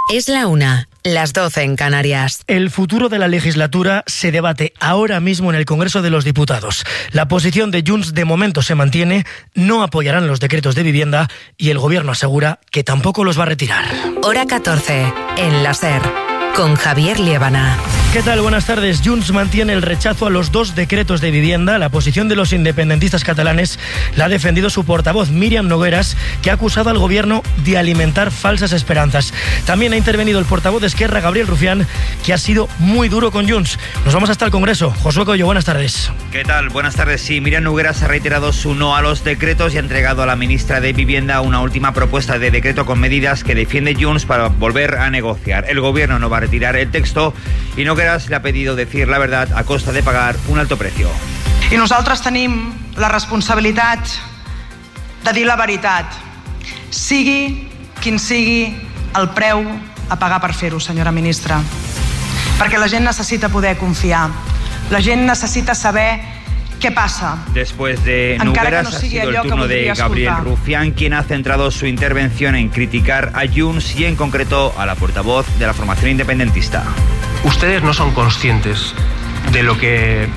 Es la 1, las 12 en Canarias. El futuro de la legislatura se debate ahora mismo en el Congreso de los Diputados. La posición de Junts de momento se mantiene, no apoyarán los decretos de vivienda y el Gobierno asegura que tampoco los va a retirar. Hora 14, en la SER, con Javier Liébana. ¿Qué tal? Buenas tardes. Junts mantiene el rechazo a los 2 decretos de vivienda. La posición de los independentistas catalanes la ha defendido su portavoz Míriam Nogueras, que ha acusado al Gobierno de alimentar falsas esperanzas. También ha intervenido el portavoz de Esquerra, Gabriel Rufián, que ha sido muy duro con Junts. Nos vamos hasta el Congreso. Josué Coello, buenas tardes. ¿Qué tal? Buenas tardes. Sí, Míriam Nogueras ha reiterado su no a los decretos y ha entregado a la ministra de Vivienda una última propuesta de decreto con medidas que defiende Junts para volver a negociar. El Gobierno no va a retirar el texto y Nogueras le ha pedido decir la verdad a costa de pagar un alto precio. I nosaltres tenim la responsabilitat de dir la veritat, sigui quin sigui el preu a pagar per fer-ho, senyora ministra. Perquè la gent necessita poder confiar, la gent necessita saber ¿qué pasa? Después de Nogueras ha sido el turno de Gabriel Rufián, quien ha centrado su intervención en criticar a Junts y en concreto a la portavoz de la formación independentista. Ustedes no son conscientes de lo que...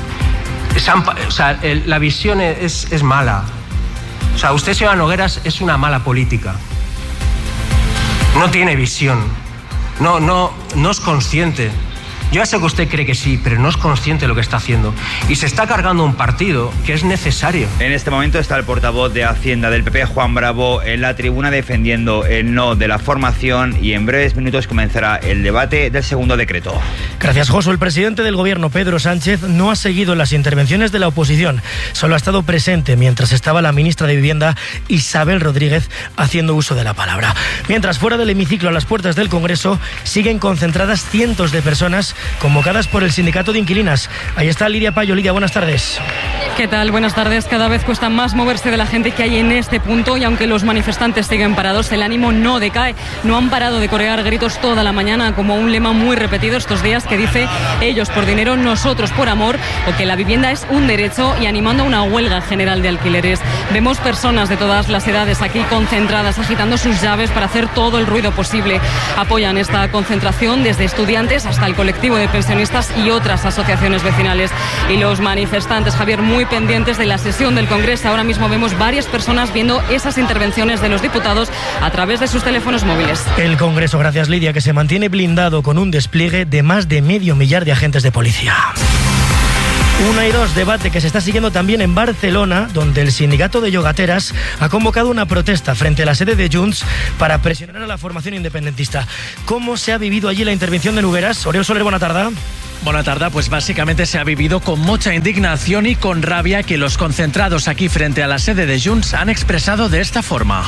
la visión es mala. O sea, usted, señora Nogueras, es una mala política. No tiene visión. No es consciente. Yo ya sé que usted cree que sí, pero no es consciente de lo que está haciendo. Y se está cargando un partido que es necesario. En este momento está el portavoz de Hacienda del PP, Juan Bravo, en la tribuna defendiendo el no de la formación y en breves minutos comenzará el debate del segundo decreto. Gracias, Josu. El presidente del Gobierno, Pedro Sánchez, no ha seguido las intervenciones de la oposición. Solo ha estado presente mientras estaba la ministra de Vivienda, Isabel Rodríguez, haciendo uso de la palabra. Mientras, fuera del hemiciclo, a las puertas del Congreso, siguen concentradas cientos de personas convocadas por el sindicato de inquilinas. Ahí está Lidia Payo. Lidia, buenas tardes. ¿Qué tal? Buenas tardes. Cada vez cuesta más moverse de la gente que hay en este punto y aunque los manifestantes siguen parados, el ánimo no decae. No han parado de corear gritos toda la mañana, como un lema muy repetido estos días que dice ellos por dinero, nosotros por amor, o que la vivienda es un derecho, y animando a una huelga general de alquileres. Vemos personas de todas las edades aquí concentradas, agitando sus llaves para hacer todo el ruido posible. Apoyan esta concentración desde estudiantes hasta el colectivo de pensionistas y otras asociaciones vecinales. Y los manifestantes, Javier, muy pendientes de la sesión del Congreso. Ahora mismo vemos varias personas viendo esas intervenciones de los diputados a través de sus teléfonos móviles. El Congreso, gracias Lidia, que se mantiene blindado con un despliegue de más de 500 millar de agentes de policía. 1 y 2, debate que se está siguiendo también en Barcelona, donde el sindicato de yogateras ha convocado una protesta frente a la sede de Junts para presionar a la formación independentista. ¿Cómo se ha vivido allí la intervención de Nogueras? Oriol Soler, buena tarde. Buena tarde, pues básicamente se ha vivido con mucha indignación y con rabia que los concentrados aquí frente a la sede de Junts han expresado de esta forma.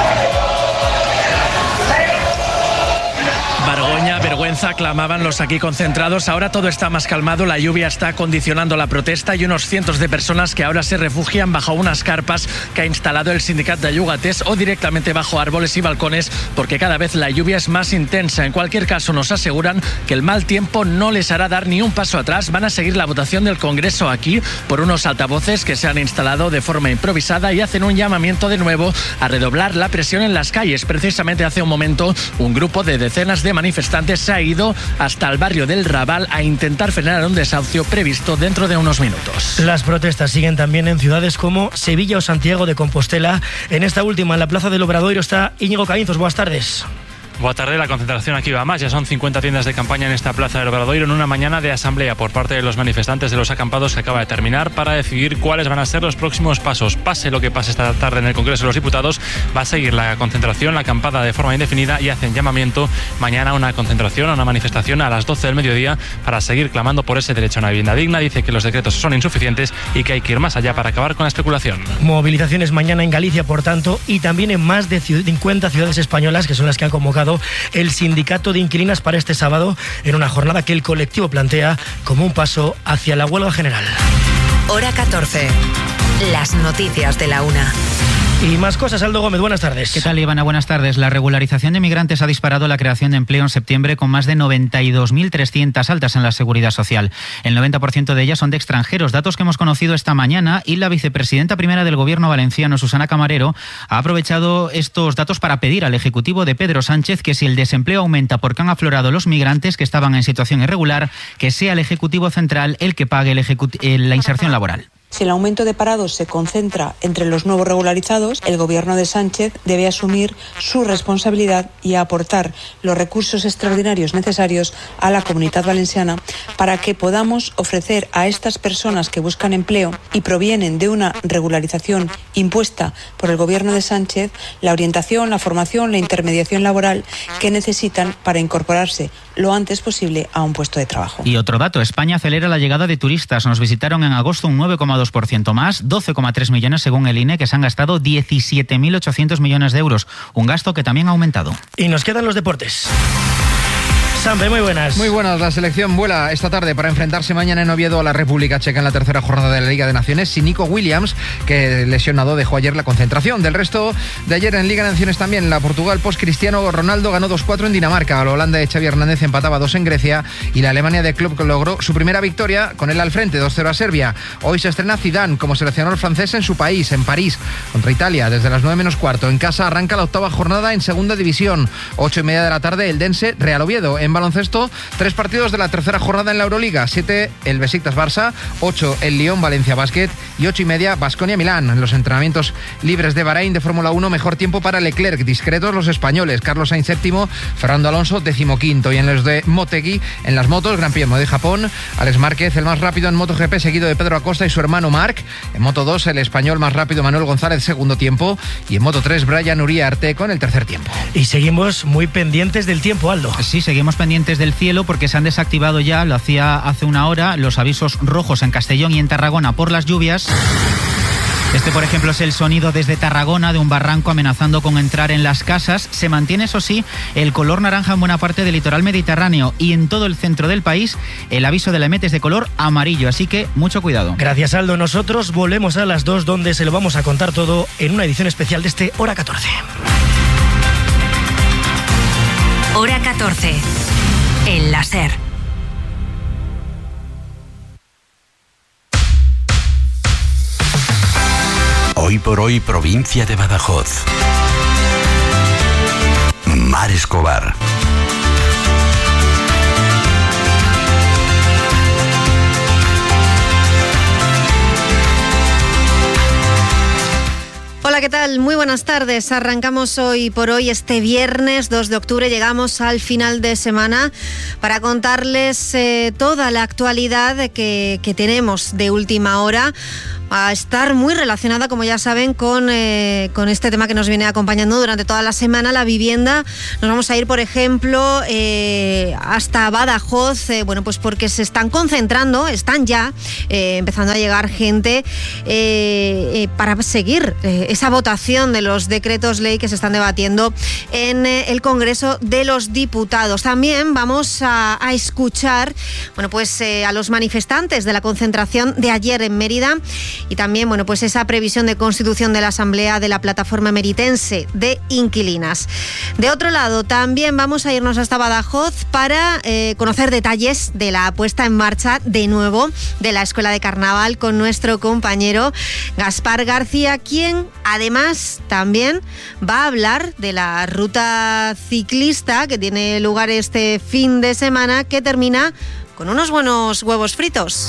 Vergüenza, clamaban los aquí concentrados. Ahora todo está más calmado, la lluvia está condicionando la protesta y unos cientos de personas que ahora se refugian bajo unas carpas que ha instalado el sindicato de llogaters o directamente bajo árboles y balcones, porque cada vez la lluvia es más intensa. En cualquier caso, nos aseguran que el mal tiempo no les hará dar ni un paso atrás. Van a seguir la votación del Congreso aquí por unos altavoces que se han instalado de forma improvisada y hacen un llamamiento de nuevo a redoblar la presión en las calles. Precisamente hace un momento un grupo de decenas de manifestantes se ha ido hasta el barrio del Raval a intentar frenar un desahucio previsto dentro de unos minutos. Las protestas siguen también en ciudades como Sevilla o Santiago de Compostela. En esta última, en la Plaza del Obradoiro, está Íñigo Caínzos. Buenas tardes. Buenas tardes, la concentración aquí va más. Ya son 50 tiendas de campaña en esta Plaza del Obradoiro en una mañana de asamblea por parte de los manifestantes de los acampados que acaba de terminar para decidir cuáles van a ser los próximos pasos. Pase lo que pase esta tarde en el Congreso de los Diputados, va a seguir la concentración, la acampada de forma indefinida y hacen llamamiento mañana a una concentración, a una manifestación a las 12 del mediodía para seguir clamando por ese derecho a una vivienda digna. Dice que los decretos son insuficientes y que hay que ir más allá para acabar con la especulación. Movilizaciones mañana en Galicia, por tanto, y también en más de 50 ciudades españolas, que son las que han convocado el sindicato de inquilinas para este sábado, en una jornada que el colectivo plantea como un paso hacia la huelga general. Hora 14. Las noticias de la 1. Y más cosas, Aldo Gómez, buenas tardes. ¿Qué tal, Ivana? Buenas tardes. La regularización de migrantes ha disparado la creación de empleo en septiembre con más de 92.300 altas en la Seguridad Social. El 90% de ellas son de extranjeros, datos que hemos conocido esta mañana, y la vicepresidenta primera del Gobierno valenciano, Susana Camarero, ha aprovechado estos datos para pedir al Ejecutivo de Pedro Sánchez que si el desempleo aumenta porque han aflorado los migrantes que estaban en situación irregular, que sea el Ejecutivo Central el que pague la inserción laboral. Si el aumento de parados se concentra entre los nuevos regularizados, el Gobierno de Sánchez debe asumir su responsabilidad y aportar los recursos extraordinarios necesarios a la Comunidad Valenciana para que podamos ofrecer a estas personas que buscan empleo y provienen de una regularización impuesta por el Gobierno de Sánchez la orientación, la formación, la intermediación laboral que necesitan para incorporarse lo antes posible a un puesto de trabajo. Y otro dato, España acelera la llegada de turistas. Nos visitaron en agosto un 9,2% más, 12,3 millones según el INE, que se han gastado 17.800 millones de euros, un gasto que también ha aumentado. Y nos quedan los deportes. Sampe, muy buenas. Muy buenas. La selección vuela esta tarde para enfrentarse mañana en Oviedo a la República Checa en la tercera jornada de la Liga de Naciones sin Nico Williams, que lesionado dejó ayer la concentración. Del resto de ayer en Liga de Naciones también, la Portugal post-Cristiano Ronaldo ganó 2-4 en Dinamarca, la Holanda de Xavi Hernández empataba 2 en Grecia y la Alemania de Klopp logró su primera victoria con él al frente, 2-0 a Serbia. Hoy se estrena Zidane como seleccionador francés en su país, en París, contra Italia, desde las 9:15. En casa arranca la octava jornada en Segunda División. 8:30 de la tarde, el Dense Real Oviedo. En baloncesto, 3 partidos de la tercera jornada en la Euroliga. 7 el Besiktas Barça, 8 el Lyon Valencia Basket y 8:30 Baskonia Milán. En los entrenamientos libres de Bahrein de Fórmula 1, mejor tiempo para Leclerc, discretos los españoles, Carlos Sainz séptimo, Fernando Alonso 15º. Y en los de Motegi, en las motos, Gran Premio de Japón, Alex Márquez el más rápido en MotoGP, seguido de Pedro Acosta y su hermano Marc. En Moto 2 el español más rápido Manuel González, segundo tiempo, y en Moto 3 Brian Uría Arteco en el tercer tiempo. Y seguimos muy pendientes del tiempo, Aldo. Sí, seguimos pendientes del cielo porque se han desactivado ya, lo hacía hace una hora, los avisos rojos en Castellón y en Tarragona por las lluvias. Este, por ejemplo, es el sonido desde Tarragona de un barranco amenazando con entrar en las casas. Se mantiene, eso sí, el color naranja en buena parte del litoral mediterráneo y en todo el centro del país el aviso de la EMET es de color amarillo, así que mucho cuidado. Gracias, Aldo. Nosotros volvemos a las 2, donde se lo vamos a contar todo en una edición especial de este Hora 14. Hora 14. En la SER. Hoy por hoy, provincia de Badajoz. Mar Escobar. Hola, ¿qué tal? Muy buenas tardes. Arrancamos hoy por hoy, este viernes 2 de octubre. Llegamos al final de semana para contarles toda la actualidad que tenemos de última hora. A estar muy relacionada, como ya saben, con este tema que nos viene acompañando durante toda la semana, la vivienda. Nos vamos a ir, por ejemplo, hasta Badajoz, bueno, pues porque se están concentrando, están ya empezando a llegar gente para seguir esa votación de los decretos ley que se están debatiendo en el Congreso de los Diputados. También vamos a escuchar, bueno, pues a los manifestantes de la concentración de ayer en Mérida. Y también, bueno, pues esa previsión de constitución de la Asamblea de la Plataforma Meritense de Inquilinas. De otro lado, también vamos a irnos hasta Badajoz para conocer detalles de la puesta en marcha, de nuevo, de la Escuela de Carnaval con nuestro compañero Gaspar García, quien además también va a hablar de la ruta ciclista que tiene lugar este fin de semana, que termina con unos buenos huevos fritos.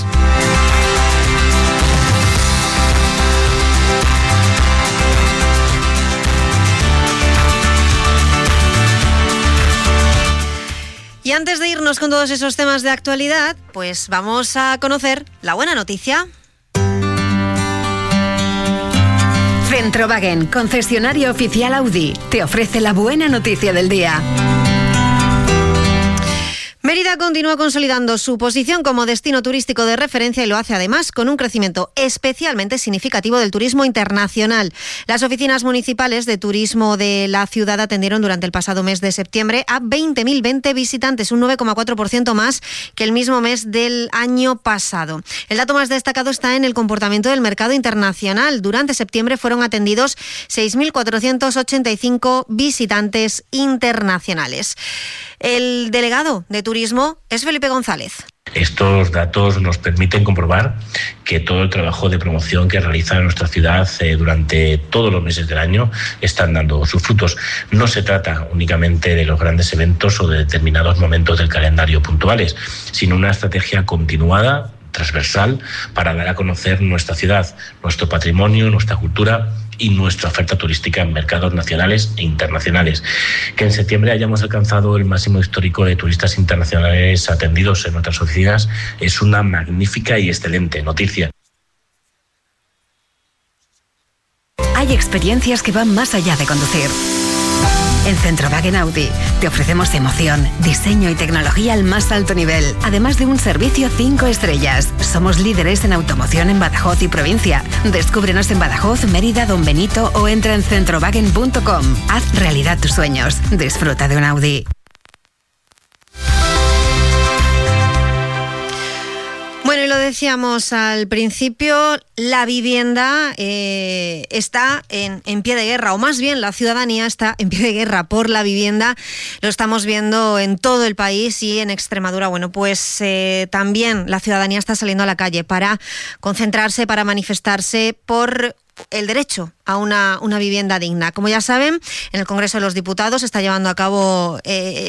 Y antes de irnos con todos esos temas de actualidad, pues vamos a conocer la buena noticia. Centrowagen, concesionario oficial Audi, te ofrece la buena noticia del día. Mérida continúa consolidando su posición como destino turístico de referencia y lo hace además con un crecimiento especialmente significativo del turismo internacional. Las oficinas municipales de turismo de la ciudad atendieron durante el pasado mes de septiembre a 20.020 visitantes, un 9,4% más que el mismo mes del año pasado. El dato más destacado está en el comportamiento del mercado internacional. Durante septiembre fueron atendidos 6.485 visitantes internacionales. El delegado de turismo es Felipe González. Estos datos nos permiten comprobar que todo el trabajo de promoción que realiza nuestra ciudad durante todos los meses del año están dando sus frutos. No se trata únicamente de los grandes eventos o de determinados momentos del calendario puntuales, sino una estrategia continuada, transversal, para dar a conocer nuestra ciudad, nuestro patrimonio, nuestra cultura y nuestra oferta turística en mercados nacionales e internacionales. Que en septiembre hayamos alcanzado el máximo histórico de turistas internacionales atendidos en nuestras oficinas es una magnífica y excelente noticia. Hay experiencias que van más allá de conducir. En Centrowagen Audi te ofrecemos emoción, diseño y tecnología al más alto nivel, además de un servicio 5 estrellas. Somos líderes en automoción en Badajoz y provincia. Descúbrenos en Badajoz, Mérida, Don Benito o entra en centrowagen.com. Haz realidad tus sueños. Disfruta de un Audi. Bueno, y lo decíamos al principio, la vivienda está en pie de guerra, o más bien la ciudadanía está en pie de guerra por la vivienda. Lo estamos viendo en todo el país y en Extremadura. Bueno, pues también la ciudadanía está saliendo a la calle para concentrarse, para manifestarse por el derecho a una vivienda digna. Como ya saben, en el Congreso de los Diputados se está llevando a cabo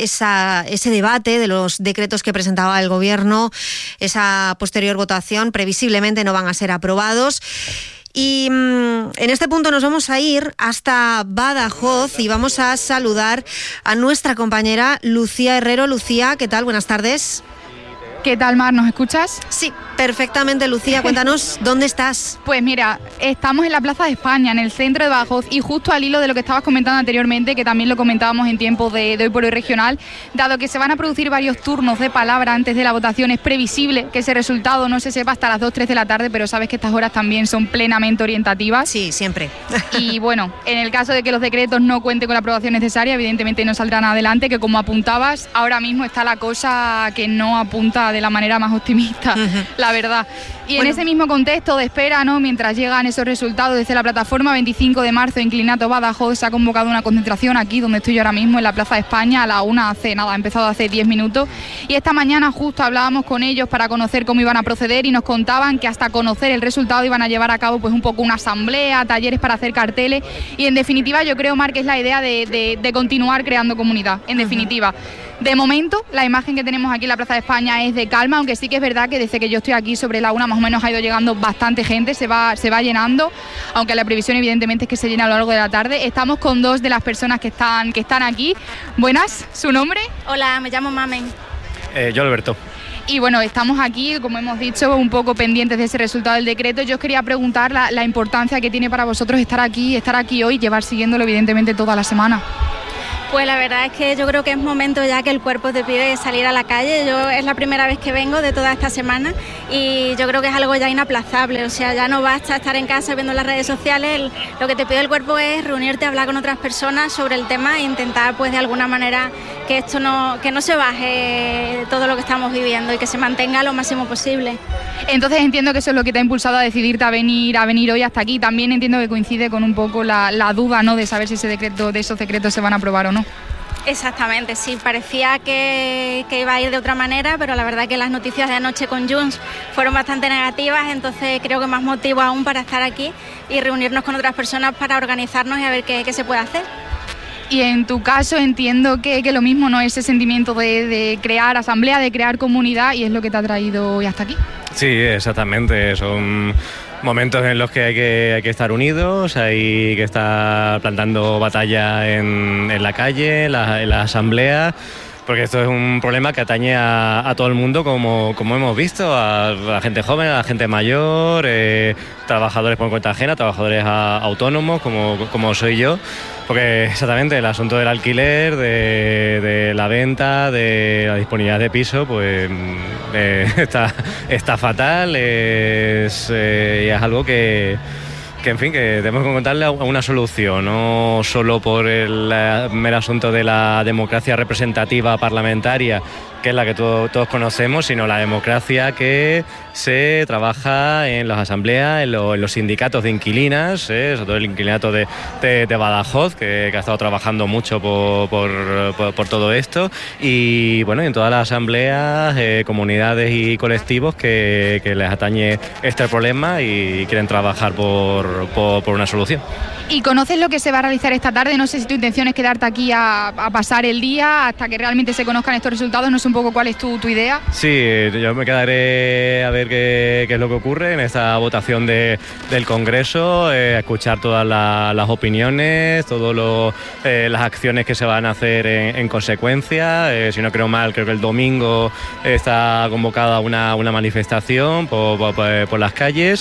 ese debate de los decretos que presentaba el Gobierno. Esa posterior votación previsiblemente no van a ser aprobados. Y en este punto nos vamos a ir hasta Badajoz y vamos a saludar a nuestra compañera Lucía Herrero. Lucía, ¿qué tal? Buenas tardes. ¿Qué tal, Mar? ¿Nos escuchas? Sí, perfectamente, Lucía. Cuéntanos, ¿dónde estás? Pues mira, estamos en la Plaza de España, en el centro de Badajoz, y justo al hilo de lo que estabas comentando anteriormente, que también lo comentábamos en tiempo de Hoy por Hoy Regional, dado que se van a producir varios turnos de palabra antes de la votación, es previsible que ese resultado no se sepa hasta las 2-3 de la tarde, pero sabes que estas horas también son plenamente orientativas. Sí, siempre. Y bueno, en el caso de que los decretos no cuenten con la aprobación necesaria, evidentemente no saldrán adelante, que como apuntabas, ahora mismo está la cosa que no apunta de la manera más optimista, la verdad. Y en ese mismo contexto de espera, ¿no?, mientras llegan esos resultados desde la plataforma 25 de marzo, Inclinato Badajoz, se ha convocado una concentración aquí donde estoy yo ahora mismo, en la Plaza de España, a la 1 ha empezado hace 10 minutos. Y esta mañana justo hablábamos con ellos para conocer cómo iban a proceder y nos contaban que hasta conocer el resultado iban a llevar a cabo pues un poco una asamblea, talleres para hacer carteles y en definitiva yo creo, Mar, que es la idea de continuar creando comunidad, en definitiva. De momento, la imagen que tenemos aquí en la Plaza de España es de calma, aunque sí que es verdad que desde que yo estoy aquí sobre la 1 más o menos ha ido llegando bastante gente, se va llenando, aunque la previsión evidentemente es que se llene a lo largo de la tarde. Estamos con dos de las personas que están aquí. Buenas, ¿su nombre? Hola, me llamo Mamen. Yo Alberto. Y bueno, estamos aquí, como hemos dicho, un poco pendientes de ese resultado del decreto. Yo os quería preguntar la importancia que tiene para vosotros estar aquí hoy, llevar siguiéndolo evidentemente toda la semana. Pues la verdad es que yo creo que es momento ya que el cuerpo te pide salir a la calle. Es la primera vez que vengo de toda esta semana y yo creo que es algo ya inaplazable. O sea, ya no basta estar en casa viendo las redes sociales. Lo que te pide el cuerpo es reunirte, hablar con otras personas sobre el tema e intentar, pues de alguna manera, que esto que no se baje todo lo que estamos viviendo y que se mantenga lo máximo posible. Entonces entiendo que eso es lo que te ha impulsado a decidirte a venir hoy hasta aquí. También entiendo que coincide con un poco la duda, ¿no?, de saber si esos decretos se van a aprobar o no. Exactamente, sí, parecía que iba a ir de otra manera, pero la verdad que las noticias de anoche con Junts fueron bastante negativas, entonces creo que más motivo aún para estar aquí y reunirnos con otras personas para organizarnos y a ver qué se puede hacer. Y en tu caso entiendo que lo mismo, ¿no?, ese sentimiento de crear asamblea, de crear comunidad, y es lo que te ha traído hoy hasta aquí. Sí, exactamente, son momentos en los que hay que estar unidos, hay que estar plantando batalla en la calle, en la asamblea, porque esto es un problema que atañe a todo el mundo, como hemos visto, a la gente joven, a la gente mayor, trabajadores por cuenta ajena, trabajadores autónomos, como soy yo. Porque exactamente el asunto del alquiler, de la venta, de la disponibilidad de piso, pues está fatal, es algo que en fin, que tenemos que encontrarle una solución, no solo por el mero asunto de la democracia representativa parlamentaria, que es la que todos conocemos, sino la democracia que se trabaja en las asambleas, en los sindicatos de inquilinas, sobre todo el inquilinato de Badajoz, que ha estado trabajando mucho por todo esto, y bueno, en todas las asambleas, comunidades y colectivos que les atañe este problema y quieren trabajar por una solución. ¿Y conoces lo que se va a realizar esta tarde? No sé si tu intención es quedarte aquí a pasar el día hasta que realmente se conozcan estos resultados. No sé un poco cuál es tu idea. Sí, yo me quedaré a ver qué es lo que ocurre en esta votación del Congreso, escuchar todas las opiniones, todas las acciones que se van a hacer en consecuencia. Si no creo mal, creo que el domingo está convocada una manifestación por las calles.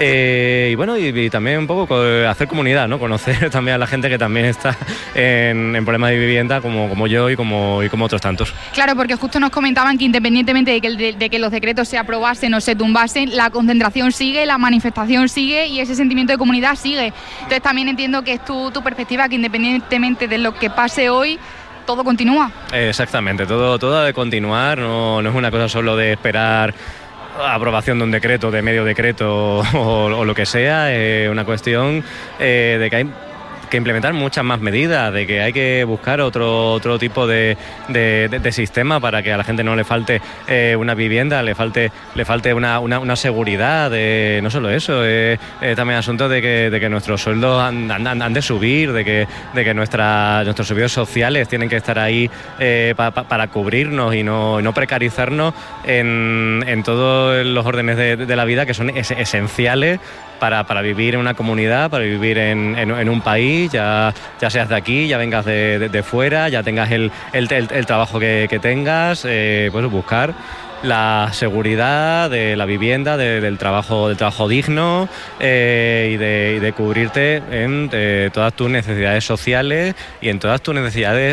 Y bueno, y también un poco hacer comunidad, ¿no? Conocer también a la gente que también está en problemas de vivienda como yo y como otros tantos. Claro, porque justo nos comentaban que independientemente de que los decretos se aprobasen o se tumbasen, la concentración sigue, la manifestación sigue y ese sentimiento de comunidad sigue. Entonces también entiendo que es tu perspectiva, que independientemente de lo que pase hoy, todo continúa. Exactamente, todo debe continuar, no es una cosa solo de esperar aprobación de un decreto, de medio decreto o lo que sea, una cuestión de que hay que implementar muchas más medidas, de que hay que buscar otro tipo de sistema para que a la gente no le falte una vivienda, le falte una seguridad, no solo eso, también asunto de que nuestros sueldos han de subir, de que nuestros servicios sociales tienen que estar ahí para cubrirnos y no precarizarnos en todos los órdenes de la vida que son esenciales para vivir en una comunidad, para vivir en un país, ya seas de aquí, ya vengas de fuera, ya tengas el trabajo que tengas, pues buscar la seguridad de la vivienda, del trabajo digno y de cubrirte en todas tus necesidades sociales y en todas tus necesidades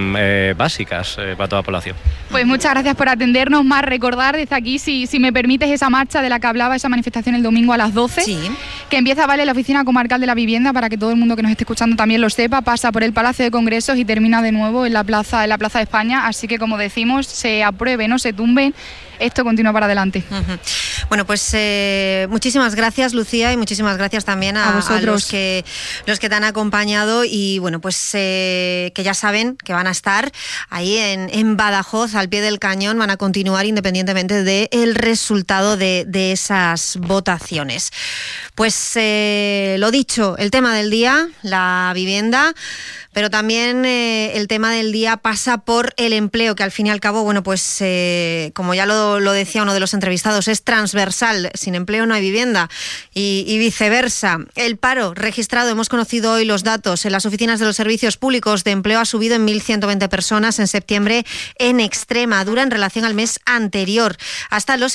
básicas para toda la población. Pues muchas gracias por atendernos. Más recordar desde aquí, si me permites, esa marcha de la que hablaba, esa manifestación el domingo a las 12, sí, que empieza en la Oficina Comarcal de la Vivienda, para que todo el mundo que nos esté escuchando también lo sepa, pasa por el Palacio de Congresos y termina de nuevo en la Plaza de España. Así que, como decimos, se apruebe, no se tumben, esto continúa para adelante. Bueno, pues muchísimas gracias, Lucía, y muchísimas gracias también a los que te han acompañado, y bueno, pues que ya saben que van a estar ahí en Badajoz, al pie del cañón, van a continuar independientemente del resultado de esas votaciones. Pues lo dicho, el tema del día, la vivienda, pero también el tema del día pasa por el empleo, que al fin y al cabo, bueno, pues como ya lo decía uno de los entrevistados, es transversal. Sin empleo no hay vivienda y viceversa. El paro registrado, hemos conocido hoy los datos, en las oficinas de los servicios públicos de empleo ha subido en 1.120 personas en septiembre en Extremadura en relación al mes anterior, hasta los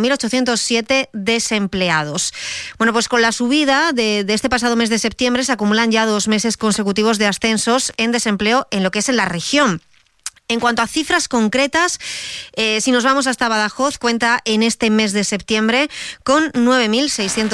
61.807 desempleados. Bueno, pues con la subida de este pasado mes de septiembre se acumulan ya 2 meses consecutivos de ascensos en desempleo en lo que es en la región. En cuanto a cifras concretas, si nos vamos hasta Badajoz, cuenta en este mes de septiembre con 9.600